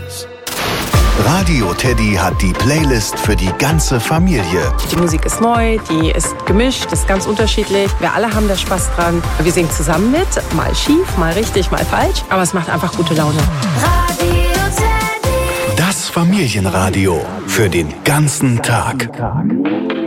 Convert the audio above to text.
News. Radio Teddy hat die Playlist für die ganze Familie. Die Musik ist neu, die ist gemischt, ist ganz unterschiedlich. Wir alle haben da Spaß dran. Wir singen zusammen mit, mal schief, mal richtig, mal falsch. Aber es macht einfach gute Laune. Radio Teddy. Das Familienradio für den ganzen Tag.